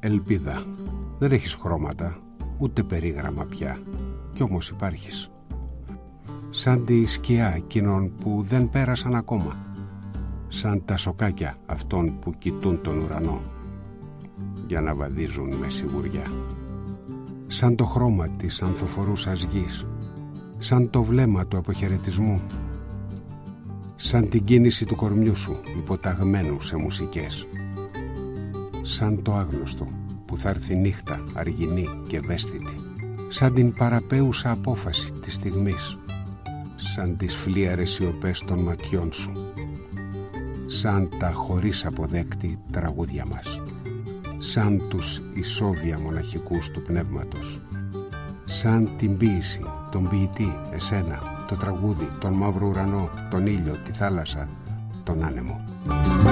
ελπίδα. Δεν έχεις χρώματα, ούτε περίγραμμα πια, κι όμως υπάρχεις. Σαν τη σκιά εκείνων που δεν πέρασαν ακόμα, σαν τα σοκάκια αυτών που κοιτούν τον ουρανό για να βαδίζουν με σιγουριά. Σαν το χρώμα της ανθοφορούσας γης, σαν το βλέμμα του αποχαιρετισμού, σαν την κίνηση του κορμιού σου υποταγμένου σε μουσικές, σαν το άγνωστο που θα έρθει νύχτα αργινή και ευαίσθητη, σαν την παραπέουσα απόφαση της στιγμής, σαν τις φλίαρες σιωπές των ματιών σου, σαν τα χωρίς αποδέκτη τραγούδια μας, σαν τους ισόβια μοναχικούς του πνεύματος, σαν την ποίηση, τον ποιητή, εσένα, το τραγούδι, τον μαύρο ουρανό, τον ήλιο, τη θάλασσα, τον άνεμο.